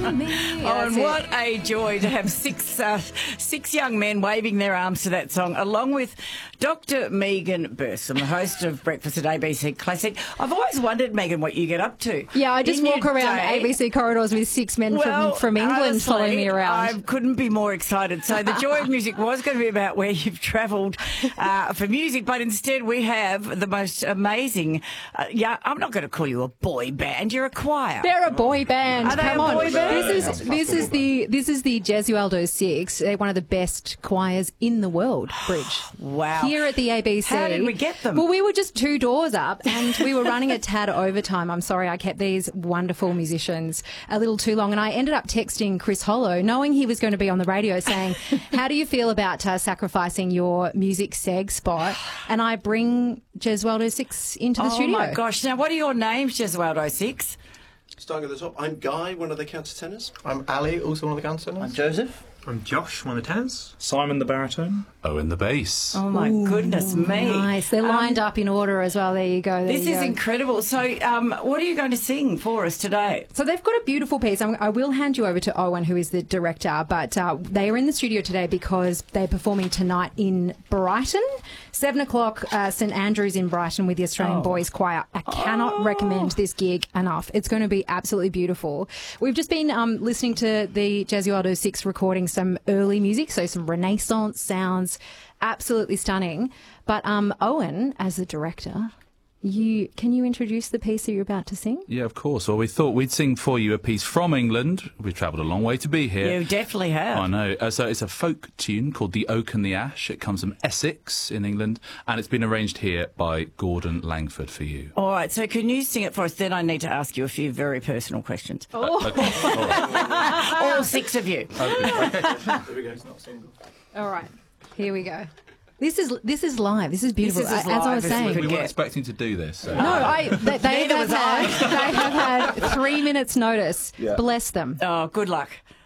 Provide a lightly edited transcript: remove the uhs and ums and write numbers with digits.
me. Oh, and what a joy to have six young men waving their arms to that song, along with Dr. Megan Bursam, the host of Breakfast at ABC Classic. I've always wondered, Megan, what you get up to. Yeah, I just walk around ABC corridors with six men from England honestly, following me around. I couldn't be more excited. So the Joy of Music was going to be about where you've travelled for music, but instead we have the most amazing, I'm not going to call you a boy band, you're a choir. They're a boy band. Are they Come a on. boy band? This is the Gesualdo Six. They're one of the best choirs in the world, Bridge. Wow. Here at the ABC. How did we get them? Well, we were just 2 doors up and we were running a tad overtime. I'm sorry, I kept these wonderful musicians a little too long, and I ended up texting Chris Hollow, knowing he was going to be on the radio, saying, how do you feel about sacrificing your music seg spot? And I bring Gesualdo Six into the studio. Oh my gosh. Now, what are your names, Gesualdo Six? Starting at the top, I'm Guy, one of the countertenors. I'm Ali, also one of the countertenors. I'm Joseph. I'm Josh, one of the tenors. Simon, the baritone. Owen, the bass. Oh, my goodness me. Nice. They're lined up in order as well. There you go. This is incredible. So what are you going to sing for us today? So they've got a beautiful piece. I will hand you over to Owen, who is the director, but they are in the studio today because they're performing tonight in Brighton, 7 o'clock, St Andrews in Brighton with the Australian Boys Choir. I cannot recommend this gig enough. It's going to be absolutely beautiful. We've just been listening to the Gesualdo Six recording some early music, so some Renaissance sounds, absolutely stunning. But Owen, as the director, can you introduce the piece that you're about to sing? Yeah, of course. Well, we thought we'd sing for you a piece from England. We've travelled a long way to be here. You definitely have. I know. So it's a folk tune called The Oak and the Ash. It comes from Essex in England, and it's been arranged here by Gordon Langford for you. All right, so can you sing it for us? Then I need to ask you a few very personal questions. Okay. All right. All 6 of you. Okay. There we go, it's not single. All right, here we go. This is live. This is beautiful. This is as as I live was as saying. we We weren't Yeah. expecting to do this. So. No, they Neither was I. have had 3 minutes notice. Yeah. Bless them. Oh, good luck.